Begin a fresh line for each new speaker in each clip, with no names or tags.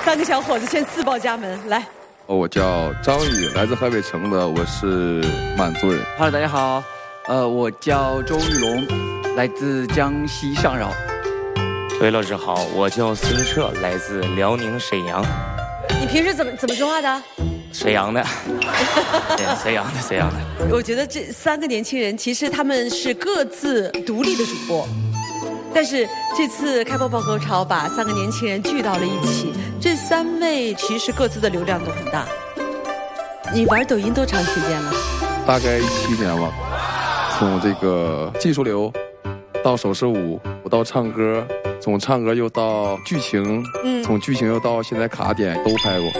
三个小伙子先自报家门，来。
我叫张宇，来自河北城的，我是满族人。
Hello， 大家好，我叫周玉龙，来自江西上饶。
各位老师好，我叫孙彻，来自辽宁沈阳。
你平时怎么说话的？
沈阳的，对，沈阳的。
我觉得这三个年轻人其实他们是各自独立的主播，但是这次开播报高潮把三个年轻人聚到了一起。这三位其实各自的流量都很大。你玩抖音多长时间了？
大概7年吧，从这个技术流到手势舞，我到唱歌，从唱歌又到剧情，从剧情又到现在卡点都拍过。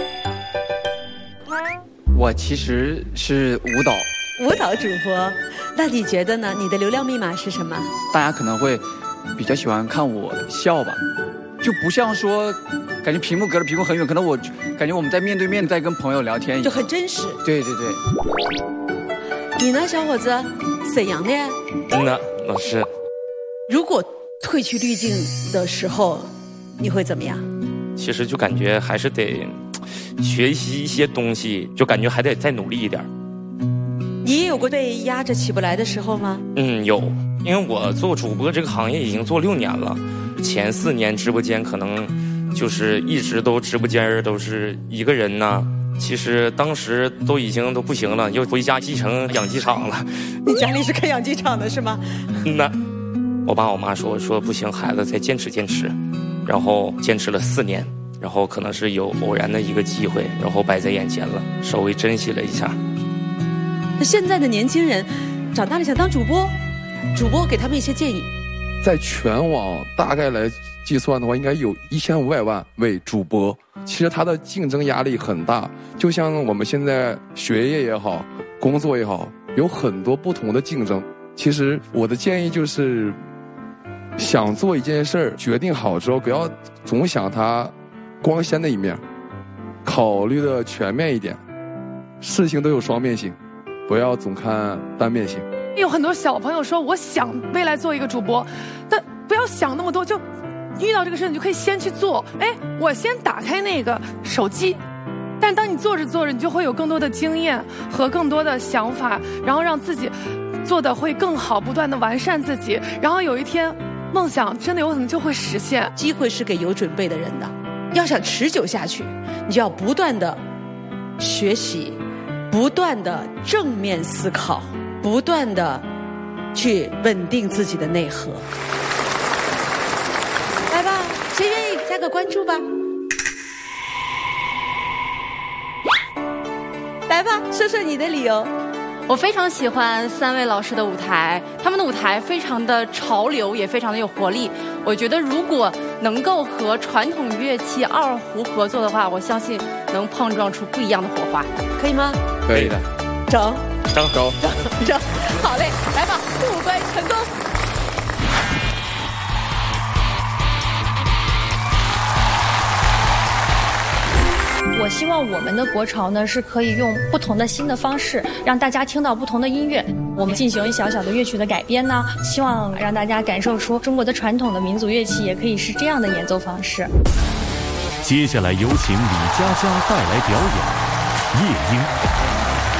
我其实是
舞蹈主播。那你觉得呢？你的流量密码是什么？
大家可能会比较喜欢看我笑吧，就不像说感觉屏幕隔着屏幕很远，可能我感觉我们在面对面在跟朋友聊天一样，
就很真实。
对对对。
你呢，小伙子？沈阳的呀？
那老师，
如果褪去滤镜的时候，你会怎么样？
其实就感觉还是得学习一些东西，就感觉还得再努力一点。
你也有过被压着起不来的时候吗？
有，因为我做主播这个行业已经做6年了，前4年直播间可能就是一直都直播间都是一个人呢。其实当时都已经都不行了，又回家继承养鸡场了。
你家里是开养鸡场的是吗？
那我爸我妈说不行，孩子再坚持，然后坚持了4年，然后可能是有偶然的一个机会，然后摆在眼前了，稍微珍惜了一下。
那现在的年轻人长大了想当主播，主播给他们一些建议。
在全网大概来计算的话，应该有1500万位主播。其实他的竞争压力很大，就像我们现在学业也好，工作也好，有很多不同的竞争。其实我的建议就是，想做一件事儿，决定好之后，不要总想它光鲜的一面，考虑的全面一点。事情都有双面性，不要总看单面性。
有很多小朋友说，我想未来做一个主播，但不要想那么多，就遇到这个事你就可以先去做。我先打开那个手机，但当你做着做着，你就会有更多的经验和更多的想法，然后让自己做的会更好，不断的完善自己，然后有一天梦想真的有可能就会实现。
机会是给有准备的人的，要想持久下去，你就要不断的学习，不断的正面思考，不断的去稳定自己的内核。来吧，谁愿意加个关注吧？来吧，说说你的理由。
我非常喜欢3位老师的舞台，他们的舞台非常的潮流，也非常的有活力。我觉得如果能够和传统乐器二胡合作的话，我相信能碰撞出不一样的火花，
可以吗？
可以的。
整，好嘞，来吧，互关成功。
我希望我们的国潮呢是可以用不同的新的方式，让大家听到不同的音乐。我们进行一小小的乐曲的改编呢，希望让大家感受出中国的传统的民族乐器也可以是这样的演奏方式。
接下来有请李佳佳带来表演《夜莺》。